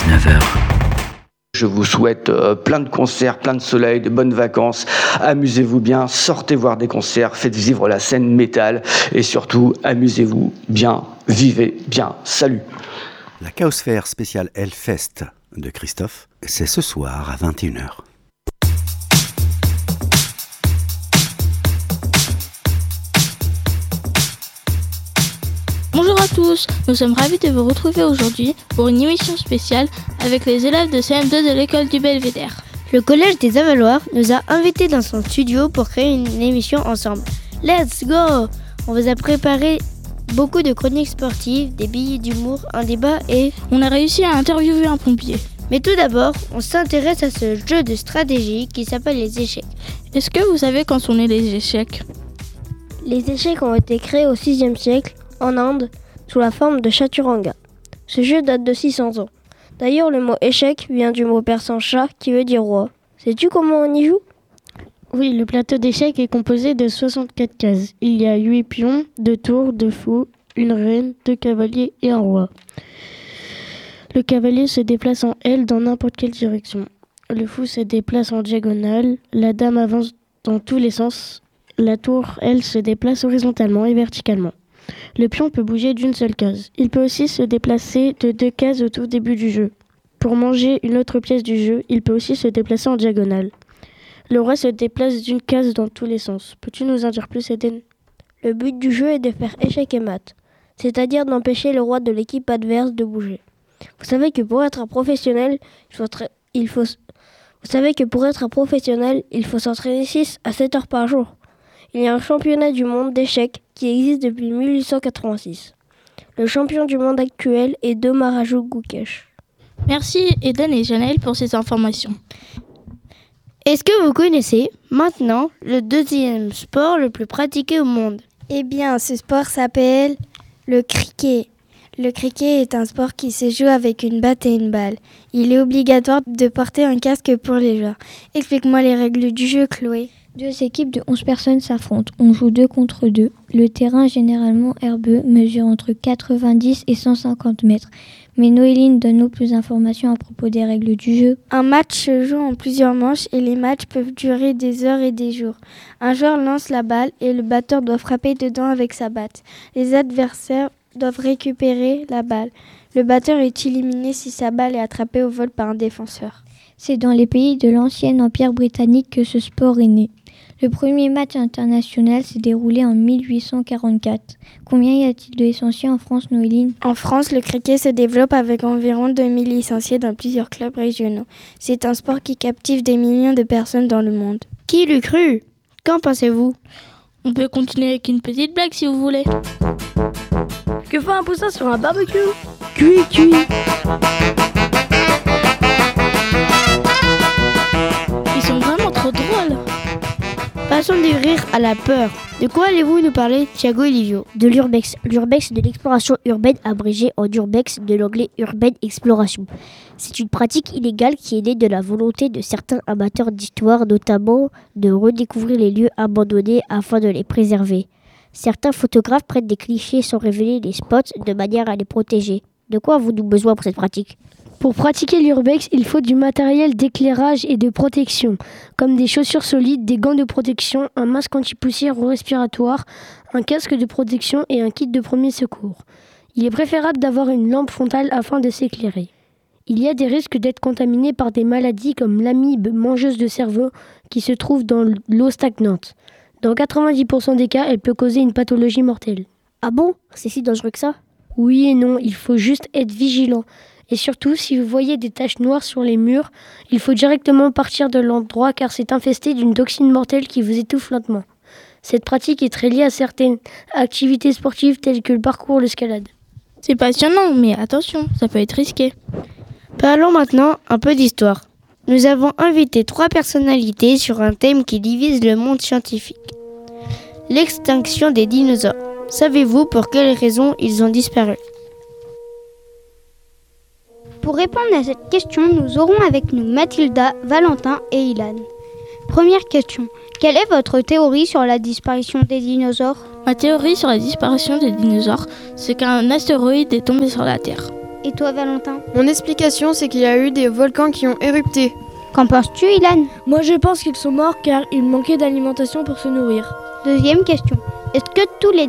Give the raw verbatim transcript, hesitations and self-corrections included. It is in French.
dix-neuf heures. Je vous souhaite euh, plein de concerts, plein de soleil, de bonnes vacances. Amusez-vous bien, sortez voir des concerts, faites vivre la scène métal et surtout, amusez-vous bien, vivez bien. Salut. La Chaosphère spéciale Hellfest de Christophe, c'est ce soir à vingt et une heures. Bonjour à tous, nous sommes ravis de vous retrouver aujourd'hui pour une émission spéciale avec les élèves de C M deux de l'école du Belvédère. Le collège des Avaloirs nous a invités dans son studio pour créer une émission ensemble. Let's go! On vous a préparé beaucoup de chroniques sportives, des billets d'humour, un débat et... On a réussi à interviewer un pompier. Mais tout d'abord, on s'intéresse à ce jeu de stratégie qui s'appelle les échecs. Est-ce que vous savez quand sont nés les échecs ? Les échecs ont été créés au sixième siècle en Inde sous la forme de chaturanga. Ce jeu date de six cents ans. D'ailleurs, le mot échec vient du mot persan chat qui veut dire roi. Sais-tu comment on y joue ? Oui, le plateau d'échecs est composé de soixante-quatre cases. Il y a huit pions, deux tours, deux fous, une reine, deux cavaliers et un roi. Le cavalier se déplace en L dans n'importe quelle direction. Le fou se déplace en diagonale. La dame avance dans tous les sens. La tour, elle, se déplace horizontalement et verticalement. Le pion peut bouger d'une seule case. Il peut aussi se déplacer de deux cases au tout début du jeu. Pour manger une autre pièce du jeu, il peut aussi se déplacer en diagonale. Le roi se déplace d'une case dans tous les sens. Peux-tu nous en dire plus, Eden ? Le but du jeu est de faire échec et mat, c'est-à-dire d'empêcher le roi de l'équipe adverse de bouger. Vous savez que pour être un professionnel, il faut, tra- il faut... Vous savez que pour être un professionnel, il faut s'entraîner six à sept heures par jour. Il y a un championnat du monde d'échecs qui existe depuis mille huit cent quatre-vingt-six. Le champion du monde actuel est Domaraju Gukesh. Merci Eden et Janelle pour ces informations. Est-ce que vous connaissez maintenant le deuxième sport le plus pratiqué au monde ? Eh bien, ce sport s'appelle le cricket. Le cricket est un sport qui se joue avec une batte et une balle. Il est obligatoire de porter un casque pour les joueurs. Explique-moi les règles du jeu, Chloé. Deux équipes de onze personnes s'affrontent. On joue deux contre deux. Le terrain, généralement herbeux, mesure entre quatre-vingt-dix et cent cinquante mètres. Mais Noéline donne-nous plus d'informations à propos des règles du jeu. Un match se joue en plusieurs manches et les matchs peuvent durer des heures et des jours. Un joueur lance la balle et le batteur doit frapper dedans avec sa batte. Les adversaires doivent récupérer la balle. Le batteur est éliminé si sa balle est attrapée au vol par un défenseur. C'est dans les pays de l'ancien empire britannique que ce sport est né. Le premier match international s'est déroulé en mille huit cent quarante-quatre. Combien y a-t-il de licenciés en France, Noéline ? En France, le cricket se développe avec environ deux mille licenciés dans plusieurs clubs régionaux. C'est un sport qui captive des millions de personnes dans le monde. Qui l'eût cru ? Qu'en pensez-vous ? On peut continuer avec une petite blague si vous voulez. Que fait un poussin sur un barbecue ? Cuit, cuit. Ils sont vraiment trop drôles. Passons du rire à la peur. De quoi allez-vous nous parler, Thiago et Livio ? De l'urbex. L'urbex, c'est de l'exploration urbaine abrégée en urbex de l'anglais urban exploration. C'est une pratique illégale qui est née de la volonté de certains amateurs d'histoire, notamment de redécouvrir les lieux abandonnés afin de les préserver. Certains photographes prennent des clichés sans révéler les spots de manière à les protéger. De quoi avez-vous besoin pour cette pratique ? Pour pratiquer l'urbex, il faut du matériel d'éclairage et de protection, comme des chaussures solides, des gants de protection, un masque anti-poussière ou respiratoire, un casque de protection et un kit de premier secours. Il est préférable d'avoir une lampe frontale afin de s'éclairer. Il y a des risques d'être contaminé par des maladies comme l'amibe mangeuse de cerveau qui se trouve dans l'eau stagnante. Dans quatre-vingt-dix pour cent des cas, elle peut causer une pathologie mortelle. Ah bon ? C'est si dangereux que ça ? Oui et non, il faut juste être vigilant. Et surtout, si vous voyez des taches noires sur les murs, il faut directement partir de l'endroit car c'est infesté d'une toxine mortelle qui vous étouffe lentement. Cette pratique est très liée à certaines activités sportives telles que le parcours ou l'escalade. C'est passionnant, mais attention, ça peut être risqué. Parlons maintenant un peu d'histoire. Nous avons invité trois personnalités sur un thème qui divise le monde scientifique. L'extinction des dinosaures. Savez-vous pour quelles raisons ils ont disparu ? Pour répondre à cette question, nous aurons avec nous Mathilda, Valentin et Ilan. Première question. Quelle est votre théorie sur la disparition des dinosaures ? Ma théorie sur la disparition des dinosaures, c'est qu'un astéroïde est tombé sur la Terre. Et toi, Valentin? Mon explication, c'est qu'il y a eu des volcans qui ont érupté. Qu'en penses-tu, Ilan? Moi, je pense qu'ils sont morts car ils manquaient d'alimentation pour se nourrir. Deuxième question. Est-ce que tous les